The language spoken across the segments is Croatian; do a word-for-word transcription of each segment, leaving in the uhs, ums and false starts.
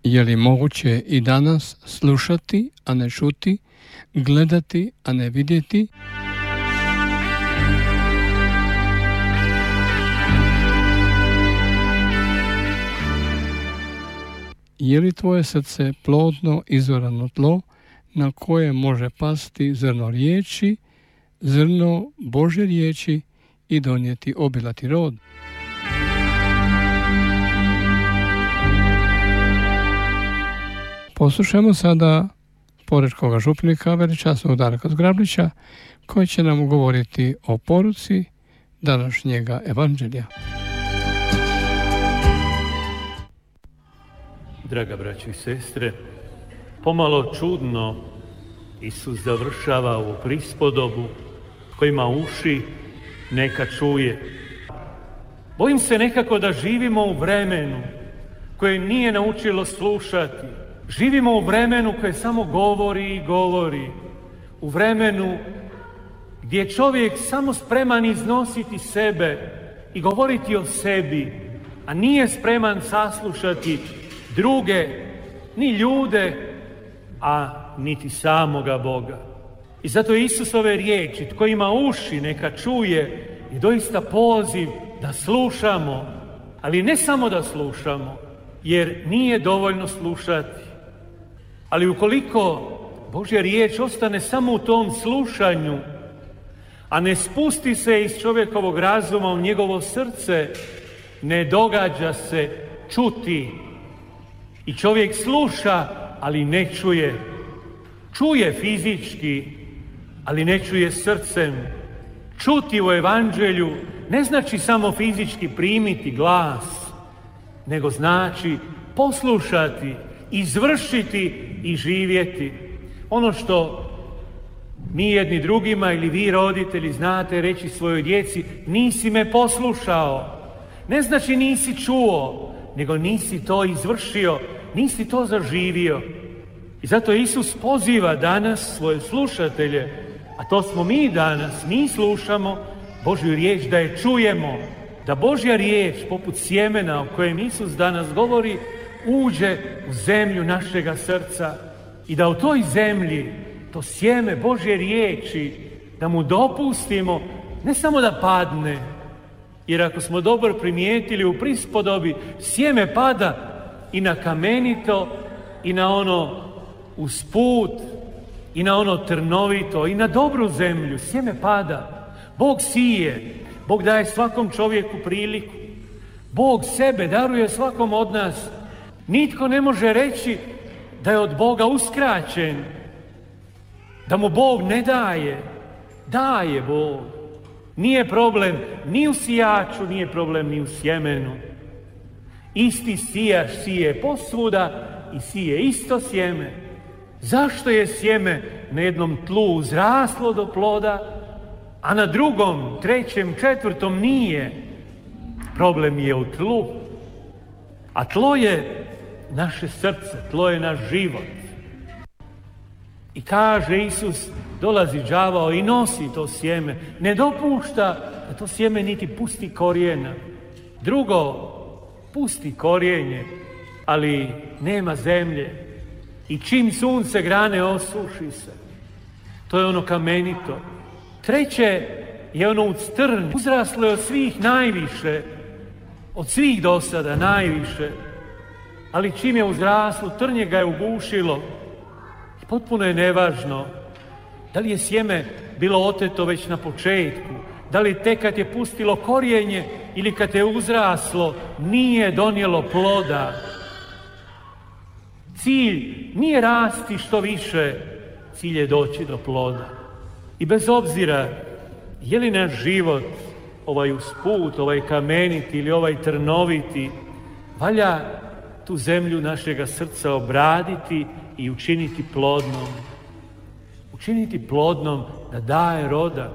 Je li moguće i danas slušati, a ne čuti, gledati, a ne vidjeti? Je li tvoje srce plodno izorano tlo na koje može pasti zrno riječi, zrno Božje riječi i donijeti obilati rod? Poslušajmo sada porečkoga župnika veličasnog Darka Zgrablića, koji će nam govoriti o poruci današnjega evanđelja. Draga braćo i sestre, pomalo čudno Isus završava ovu prispodobu, ko ima uši neka čuje. Bojim se nekako da živimo u vremenu koje nije naučilo slušati. Živimo u vremenu koje samo govori i govori. U vremenu gdje je čovjek samo spreman iznositi sebe i govoriti o sebi, a nije spreman saslušati druge, ni ljude, a niti samoga Boga. I zato Isusove riječi, tko ima uši neka čuje, je doista poziv da slušamo, ali ne samo da slušamo, jer nije dovoljno slušati. Ali ukoliko Božja riječ ostane samo u tom slušanju, a ne spusti se iz čovjekovog razuma u njegovo srce, ne događa se čuti. I čovjek sluša, ali ne čuje. Čuje fizički, ali ne čuje srcem. Čuti u evanđelju ne znači samo fizički primiti glas, nego znači poslušati, izvršiti i živjeti. Ono što mi jedni drugima ili vi roditelji znate reći svojoj djeci, nisi me poslušao, ne znači nisi čuo, nego nisi to izvršio, nisi to zaživio. I zato Isus poziva danas svoje slušatelje, a to smo mi danas, mi slušamo Božju riječ, da je čujemo, da Božja riječ, poput sjemena o kojem Isus danas govori, uđe u zemlju našega srca i da u toj zemlji to sjeme Božje riječi, da mu dopustimo ne samo da padne, jer ako smo dobro primijetili u prispodobi, sjeme pada i na kamenito, i na ono usput, i na ono trnovito, i na dobru zemlju. Sjeme pada. Bog sije, Bog daje svakom čovjeku priliku. Bog sebe daruje svakom od nas. Nitko ne može reći da je od Boga uskraćen, da mu Bog ne daje. Daje Bog. Nije problem ni u sijaču, nije problem ni u sjemenu. Isti sijaš sije posvuda i sije isto sjeme. Zašto je sjeme na jednom tlu uzraslo do ploda, a na drugom, trećem, četvrtom nije? Problem je u tlu. A tlo je naše srce, tlo je naš život. I kaže Isus, dolazi đavao i nosi to sjeme. Ne dopušta da to sjeme niti pusti korijena. Drugo, pusti korijenje, ali nema zemlje. I čim sunce grane, osuši se. To je ono kamenito. Treće je ono u strn. Uzraslo je od svih najviše, od svih do sada najviše. Ali čim je uzraslo, trnje ga je ugušilo. I potpuno je nevažno da li je sjeme bilo oteto već na početku, da li tek kad je pustilo korijenje ili kad je uzraslo, nije donijelo ploda. Cilj nije rasti što više, cilj je doći do ploda. I bez obzira je li naš život ovaj usput, ovaj kameniti ili ovaj trnoviti, valja tu zemlju našega srca obraditi i učiniti plodnom. Učiniti plodnom da daje roda.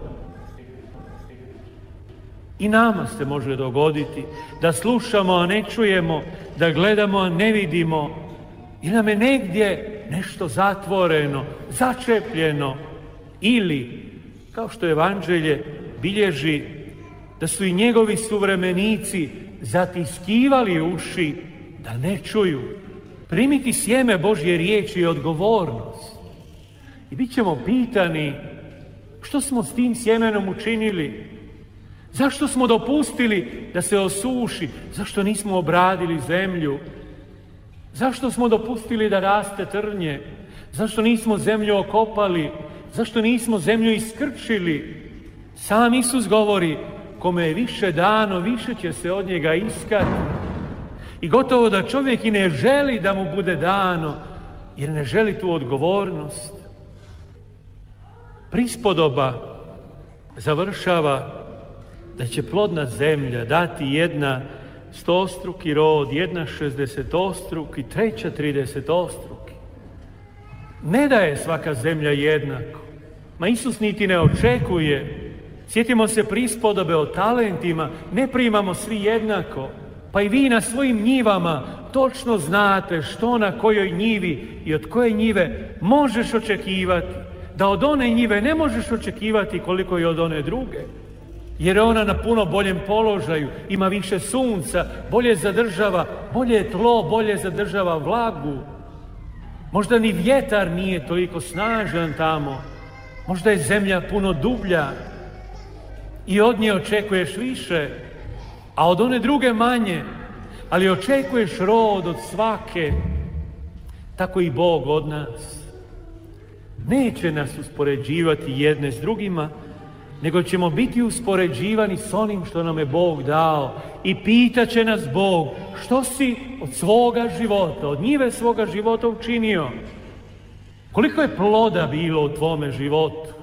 I nama se može dogoditi da slušamo, a ne čujemo, da gledamo, a ne vidimo, i nam je negdje nešto zatvoreno, začepljeno, ili, kao što evanđelje bilježi, da su i njegovi suvremenici zatiskivali uši da ne čuju. Primiti sjeme Božje riječi je odgovornost. I bit ćemo pitani što smo s tim sjemenom učinili. Zašto smo dopustili da se osuši? Zašto nismo obradili zemlju? Zašto smo dopustili da raste trnje? Zašto nismo zemlju okopali? Zašto nismo zemlju iskrčili? Sam Isus govori, kome je više dano, više će se od njega iskati. I gotovo da čovjek i ne želi da mu bude dano, jer ne želi tu odgovornost. Prispodoba završava da će plodna zemlja dati jedna stostruki rod, jedna šezdesetostruki, treća tridesetostruki. Ne daje svaka zemlja jednako. Ma Isus niti ne očekuje. Sjetimo se prispodobe o talentima, ne primamo svi jednako. Pa i vi na svojim njivama točno znate što na kojoj njivi i od koje njive možeš očekivati. Da od one njive ne možeš očekivati koliko i od one druge. Jer je ona na puno boljem položaju, ima više sunca, bolje zadržava, bolje je tlo, bolje zadržava vlagu. Možda ni vjetar nije toliko snažan tamo. Možda je zemlja puno dublja i od nje očekuješ više, a od one druge manje, ali očekuješ rod od svake. Tako i Bog od nas. Neće nas uspoređivati jedne s drugima, nego ćemo biti uspoređivani s onim što nam je Bog dao. I pitat će nas Bog, što si od svoga života, od njive svoga života učinio? Koliko je ploda bilo u tvome životu?